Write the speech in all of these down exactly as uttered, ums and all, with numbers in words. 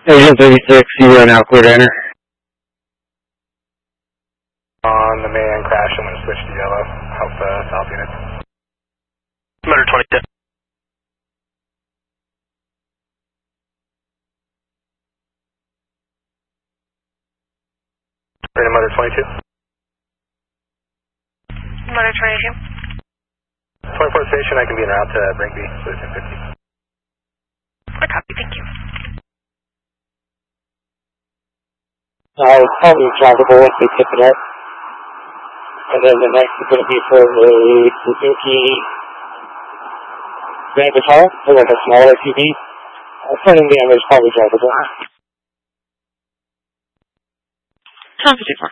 Agent thirty-six, you are now clear to enter. On the main crash, I'm going to switch to yellow. Help the south units. Motor twenty-two. Random motor twenty-two. Motor twenty-two. twenty-fourth station, I can be en route to Brinkley, so ten fifty. I copy, thank you. Uh, it's probably drivable if they tip it up. And then the next is going to be for the Suzuki Grand Vitara, or like a small S U V. Uh, front and damage is probably drivable. Time fifty-four.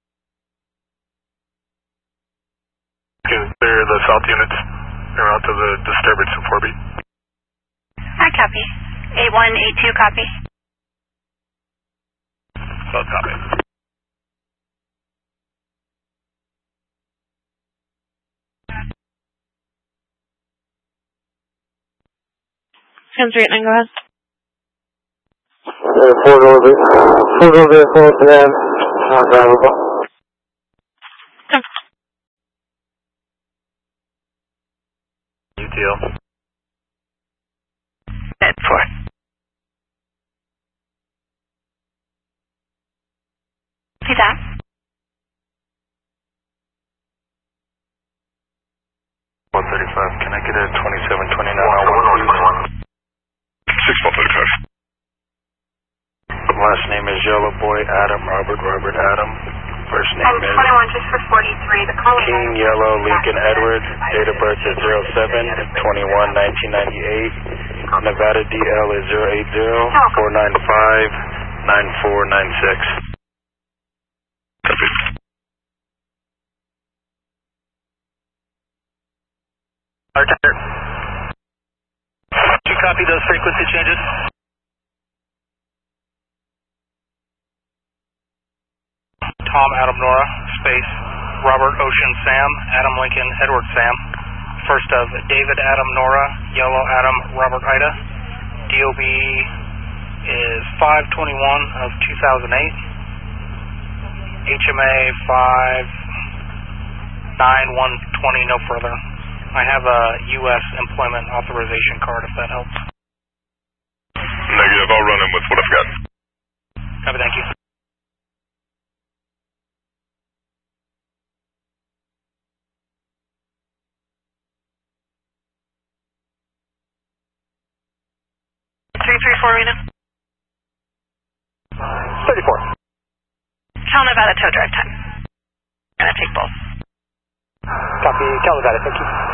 Okay, they're the south units. They're out to the disturbance in four B. I copy. eight one eight two, copy. South copy. ten three eight nine, go ahead. Uh, four door four door vehicle to them, not drivable. U T L. At four. See that? one thirty-five, can I get a twenty-seven twenty-nine on one, please? six one thirty-five. Last name is Yellow Boy Adam Robert Robert Adam. First name is twenty-one just for forty-three. The call King Yellow Lincoln Edward. Date of birth is zero seven twenty-one nineteen ninety-eight. Nevada D L is zero eight zero four nine five nine four nine six. Do you copy those frequency changes? Tom Adam Nora, space, Robert Ocean Sam, Adam Lincoln Edward Sam. First of David Adam Nora, Yellow Adam Robert Ida. D O B is five twenty-one of two thousand eight. H M A five nine one twenty, no further. I have a U S employment authorization card if that helps. Negative, I'll run in with what I've got. Copy, thank you. three three four, Rena. thirty-four. Cal Nevada tow drive time. Gonna take both. Copy, Cal Nevada, thank you.